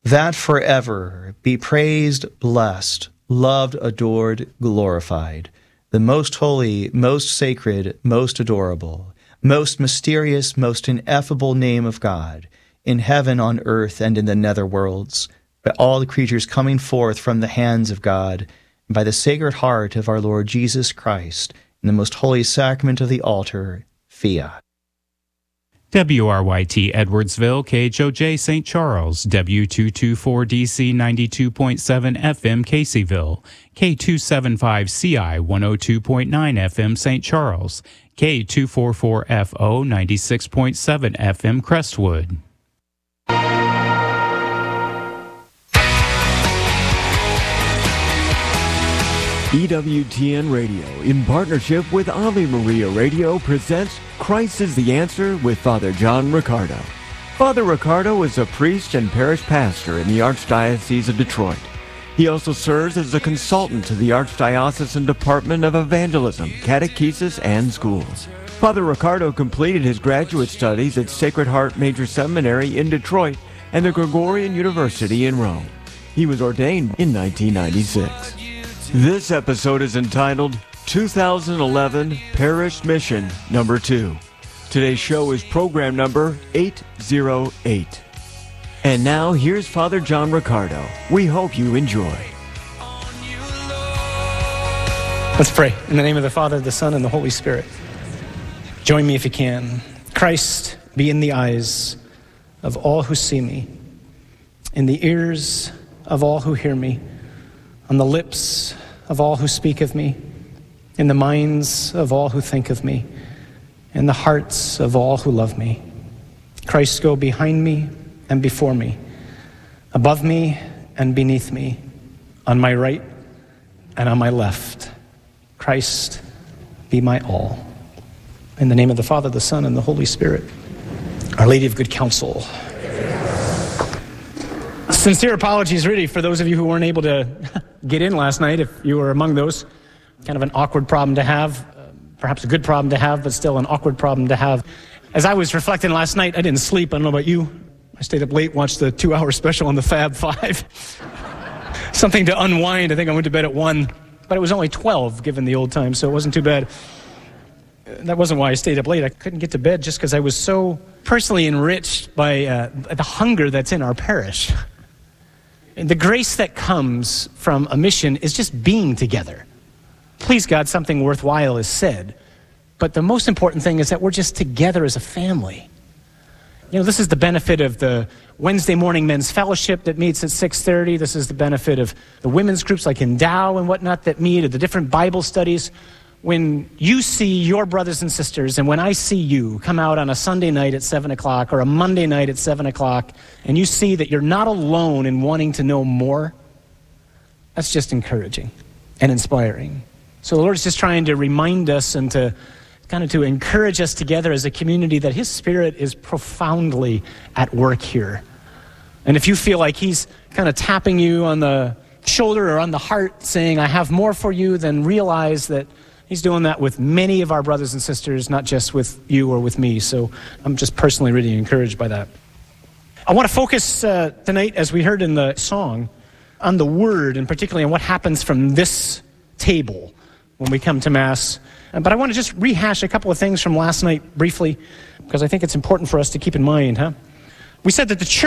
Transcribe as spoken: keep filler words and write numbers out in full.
that forever be praised, blessed, loved, adored, glorified, the most holy, most sacred, most adorable, most mysterious, most ineffable name of God, in heaven, on earth, and in the nether worlds, by all the creatures coming forth from the hands of God, and by the Sacred Heart of our Lord Jesus Christ, in the most holy sacrament of the altar, fiat. W R Y T Edwardsville, K H O J Saint Charles, W two twenty-four D C ninety-two point seven F M Caseyville, K two seventy-five C I one oh two point nine F M Saint Charles, K two forty-four F O ninety-six point seven F M Crestwood. E W T N Radio, in partnership with Ave Maria Radio, presents Christ is the Answer with Father John Riccardo. Father Riccardo is a priest and parish pastor in the Archdiocese of Detroit. He also serves as a consultant to the Archdiocesan Department of Evangelism, Catechesis, and Schools. Father Riccardo completed his graduate studies at Sacred Heart Major Seminary in Detroit and the Gregorian University in Rome. He was ordained in nineteen ninety-six. This episode is entitled two thousand eleven Parish Mission Number two. Today's show is program number eight oh eight. And now, here's Father John Riccardo. We hope you enjoy. Let's pray. In the name of the Father, the Son, and the Holy Spirit. Join me if you can. Christ, be in the eyes of all who see me, in the ears of all who hear me, on the lips of all who speak of me, in the minds of all who think of me, in the hearts of all who love me. Christ, go behind me and before me, above me and beneath me, on my right and on my left. Christ, be my all. In the name of the Father, the Son, and the Holy Spirit. Our Lady of Good Counsel. Sincere apologies, really, for those of you who weren't able to get in last night, if you were among those. Kind of an awkward problem to have, uh, perhaps a good problem to have, but still an awkward problem to have. As I was reflecting last night, I didn't sleep. I don't know about you. I stayed up late, watched the two-hour special on the Fab Five. Something to unwind. I think I went to bed at one, but it was only twelve, given the old time, so it wasn't too bad. That wasn't why I stayed up late. I couldn't get to bed just because I was so personally enriched by uh, the hunger that's in our parish. And the grace that comes from a mission is just being together. Please God, something worthwhile is said. But the most important thing is that we're just together as a family. You know, this is the benefit of the Wednesday morning men's fellowship that meets at six thirty. This is the benefit of the women's groups like Endow and whatnot that meet, or the different Bible studies. When you see your brothers and sisters, and when I see you come out on a Sunday night at seven o'clock or a Monday night at seven o'clock, and you see that you're not alone in wanting to know more, that's just encouraging and inspiring. So the Lord's just trying to remind us and to kind of to encourage us together as a community that His Spirit is profoundly at work here. And if you feel like He's kind of tapping you on the shoulder or on the heart saying, I have more for you, then realize that He's doing that with many of our brothers and sisters, not just with you or with me. So I'm just personally really encouraged by that. I want to focus uh, tonight, as we heard in the song, on the Word, and particularly on what happens from this table when we come to Mass. Uh, but I want to just rehash a couple of things from last night briefly, because I think it's important for us to keep in mind. Huh? We said that the church